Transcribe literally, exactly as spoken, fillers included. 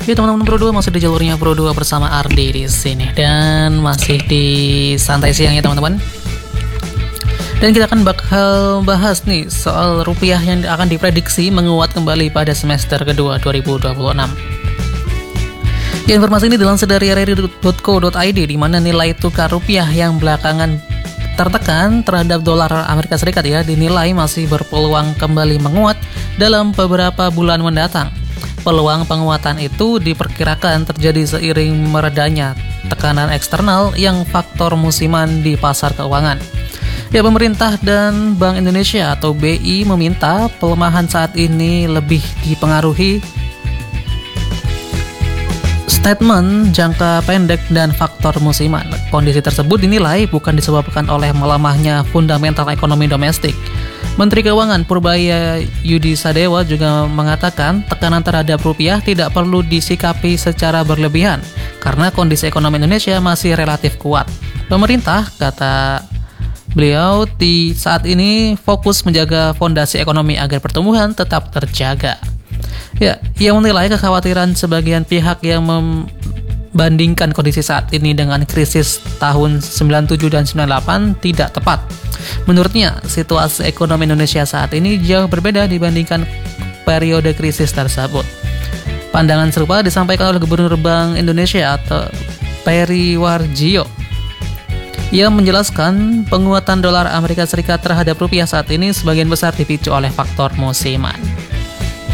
Ya teman-teman Pro dua, masih di jalurnya Pro dua bersama Ardi di sini dan masih di santai siang ya teman-teman. Dan kita akan bakal bahas nih soal rupiah yang akan diprediksi menguat kembali pada semester kedua dua ribu dua puluh enam. Ya, informasi ini dilansir dari r r i dot co dot i d, di mana nilai tukar rupiah yang belakangan tertekan terhadap dolar Amerika Serikat ya dinilai masih berpeluang kembali menguat dalam beberapa bulan mendatang. Peluang penguatan itu diperkirakan terjadi seiring meredanya tekanan eksternal yang faktor musiman di pasar keuangan. Ya, pemerintah dan Bank Indonesia atau B I meminta pelemahan saat ini lebih dipengaruhi statement jangka pendek dan faktor musiman. Kondisi tersebut dinilai bukan disebabkan oleh melemahnya fundamental ekonomi domestik. Menteri Keuangan Purbaya Yudi Sadewa juga mengatakan tekanan terhadap rupiah tidak perlu disikapi secara berlebihan karena kondisi ekonomi Indonesia masih relatif kuat. Pemerintah, kata beliau, di saat ini fokus menjaga fondasi ekonomi agar pertumbuhan tetap terjaga. Ya, ia menilai kekhawatiran sebagian pihak yang membandingkan kondisi saat ini dengan krisis tahun sembilan puluh tujuh dan sembilan puluh delapan tidak tepat. Menurutnya, situasi ekonomi Indonesia saat ini jauh berbeda dibandingkan periode krisis tersebut. Pandangan serupa disampaikan oleh Gubernur Bank Indonesia atau Peri Warjio. Ia menjelaskan penguatan dolar Amerika Serikat terhadap rupiah saat ini sebagian besar dipicu oleh faktor musiman.